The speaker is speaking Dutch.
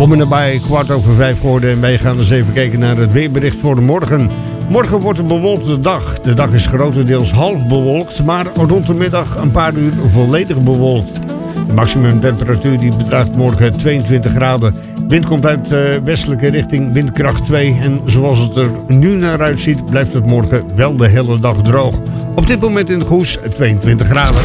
Kom er bij 5:15 geworden en wij gaan eens even kijken naar het weerbericht voor de morgen. Morgen wordt een bewolkte dag. De dag is grotendeels half bewolkt, maar rond de middag een paar uur volledig bewolkt. De maximumtemperatuur die bedraagt morgen 22 graden. Wind komt uit westelijke richting, windkracht 2. En zoals het er nu naar uitziet, blijft het morgen wel de hele dag droog. Op dit moment in de Goes 22 graden.